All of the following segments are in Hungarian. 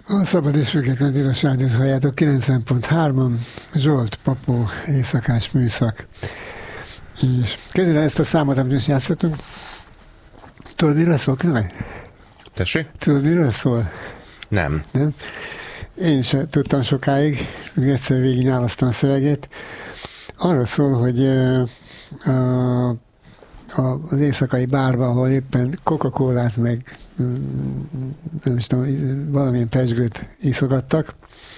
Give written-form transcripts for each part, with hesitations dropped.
A Szabad és Független Tilos Rádiót halljátok 90.3-on, Zsolt Papó éjszakás műszak. És kezdve ezt a számot, amit most játszottunk, tudod, miről szól, Kövej? Tessék? Tudod, miről szól? Nem. Nem? Én sem tudtam sokáig, egyszer végig nyálasztam a szöveget. Arról szól, hogy az éjszakai bárba, ahol éppen Coca-Colát meg nem is tudom, valamilyen pezsgőt iszogattak,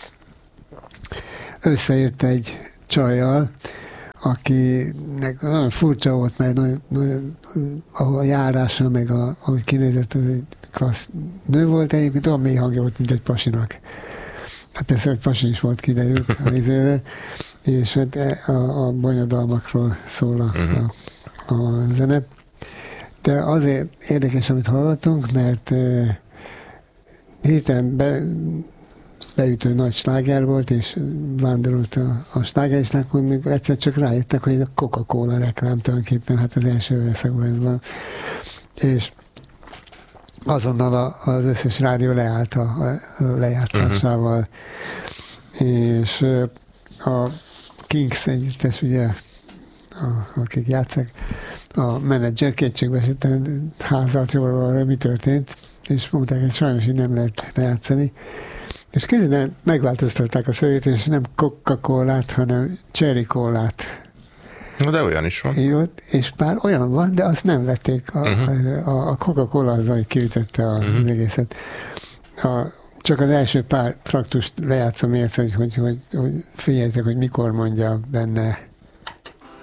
összeért egy csajjal, akinek nagyon furcsa volt, mert a járása, meg ahogy kinézett, az egy klassz nő volt, egyébként olyan mély hangja volt, mint egy pasinak. Hát persze, hogy pasi is volt, kiderült a izére, és a bonyodalmakról szól a zene. De azért érdekes, amit hallottunk, mert hirtelen beütő nagy sláger volt, és vándorolt a slágeristákon, még egyszer csak rájöttek, hogy a Coca-Cola reklám tulajdonképpen, hát az első verszakban van. És azonnal az összes rádió leállt a lejátszásával. És a Kings együttes, ugye, akik játszák, a menedzser kétségbeesetten házalt jól arra, mi történt, és mondták, hogy sajnos így nem lehet lejátszani. És közben megváltoztatták a szöveget, és nem Coca-Colát, hanem Cherry Colát. De olyan is van. Írt, és bár olyan van, de azt nem vették. A Coca-Cola az, hogy kiütötte az egészet. Csak az első pár traktust lejátszom, hogy figyeljetek, hogy mikor mondja benne